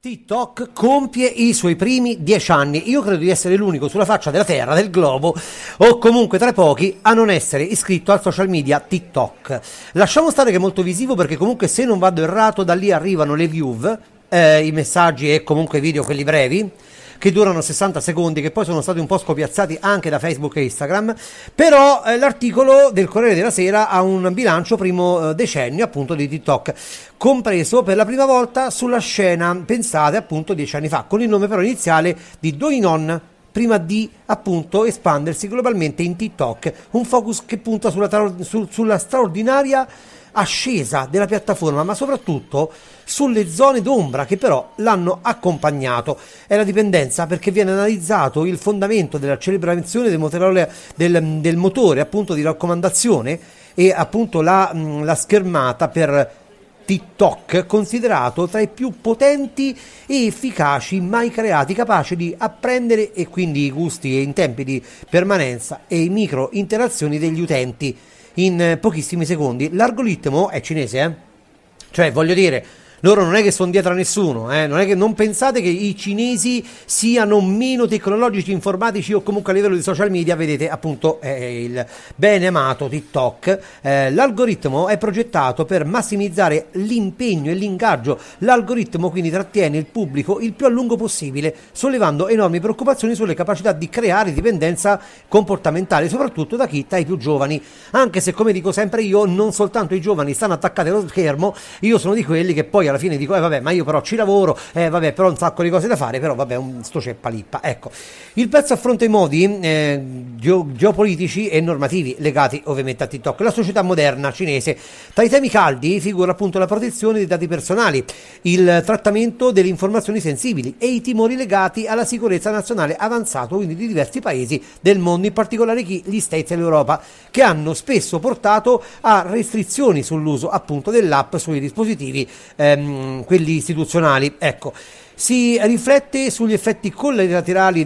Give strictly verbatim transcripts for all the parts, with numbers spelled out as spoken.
TikTok compie i suoi primi dieci anni. Io credo di essere l'unico sulla faccia della terra, del globo, o comunque tra i pochi, a non essere iscritto al social media TikTok. Lasciamo stare che è molto visivo, perché comunque, se non vado errato, da lì arrivano le view, eh, i messaggi e comunque i video, quelli brevi, che durano sessanta secondi, che poi sono stati un po' scopiazzati anche da Facebook e Instagram. Però eh, l'articolo del Corriere della Sera ha un bilancio primo eh, decennio appunto di TikTok, compreso per la prima volta sulla scena, pensate, appunto dieci anni fa, con il nome però iniziale di Douyin, prima di appunto espandersi globalmente in TikTok, un focus che punta sulla, tra- su- sulla straordinaria ascesa della piattaforma, ma soprattutto sulle zone d'ombra che però l'hanno accompagnato. È la dipendenza, perché viene analizzato il fondamento della celebrazione del motore, del, del motore appunto di raccomandazione, e appunto la, la schermata per TikTok, considerato tra i più potenti e efficaci mai creati, capace di apprendere e quindi i gusti in tempi di permanenza e i micro interazioni degli utenti in pochissimi secondi. L'algoritmo è cinese, eh? Cioè, voglio dire, loro non è che sono dietro a nessuno, eh? Non è che, non pensate che i cinesi siano meno tecnologici, informatici o comunque a livello di social media. Vedete appunto eh, il bene amato TikTok. Eh, l'algoritmo è progettato per massimizzare l'impegno e l'ingaggio. L'algoritmo quindi trattiene il pubblico il più a lungo possibile, sollevando enormi preoccupazioni sulle capacità di creare dipendenza comportamentale, soprattutto da chi, tra i più giovani. Anche se, come dico sempre io, non soltanto i giovani stanno attaccati allo schermo, io sono di quelli che poi alla fine dico eh vabbè, ma io però ci lavoro, eh vabbè, però ho un sacco di cose da fare, però vabbè, un, sto ceppa lippa. Ecco, il pezzo affronta i modi eh, geo- geopolitici e normativi legati ovviamente a TikTok. La società moderna cinese, tra i temi caldi figura appunto la protezione dei dati personali, il trattamento delle informazioni sensibili e i timori legati alla sicurezza nazionale avanzato, quindi di diversi paesi del mondo, in particolare gli States e l'Europa, che hanno spesso portato a restrizioni sull'uso appunto dell'app sui dispositivi eh, quelli istituzionali. Ecco, si riflette sugli effetti collaterali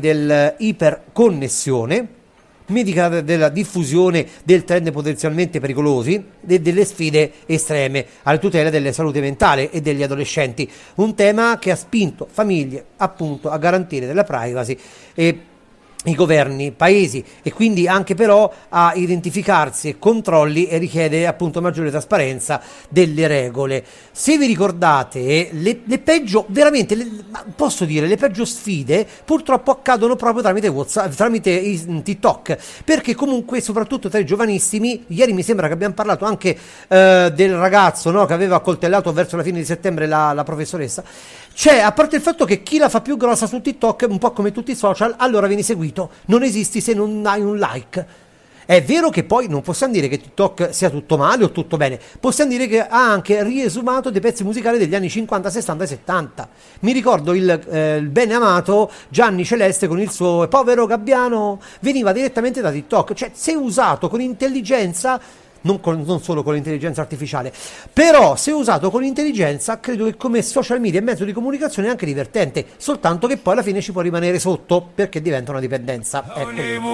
dell'iperconnessione medica, della diffusione del trend potenzialmente pericolosi e delle sfide estreme alla tutela della salute mentale e degli adolescenti, un tema che ha spinto famiglie appunto a garantire della privacy e i governi, paesi, e quindi anche però a identificarsi e controlli, e richiede appunto maggiore trasparenza delle regole. Se vi ricordate, le, le peggio, veramente, le, posso dire, le peggio sfide purtroppo accadono proprio tramite WhatsApp, tramite i, TikTok, perché comunque soprattutto tra i giovanissimi, ieri mi sembra che abbiamo parlato anche eh, del ragazzo, no, che aveva accoltellato verso la fine di settembre la, la professoressa. Cioè, a parte il fatto che chi la fa più grossa su TikTok, un po' come tutti i social, allora vieni seguito, non esisti se non hai un like. È vero che poi non possiamo dire che TikTok sia tutto male o tutto bene, possiamo dire che ha anche riesumato dei pezzi musicali degli anni cinquanta, sessanta e settanta. Mi ricordo il, eh, il bene amato Gianni Celeste con il suo Povero Gabbiano, veniva direttamente da TikTok. Cioè, se usato con intelligenza, Non, con, non solo con l'intelligenza artificiale, però se usato con intelligenza, credo che come social media e mezzo di comunicazione è anche divertente, soltanto che poi alla fine ci può rimanere sotto, perché diventa una dipendenza. Ecco.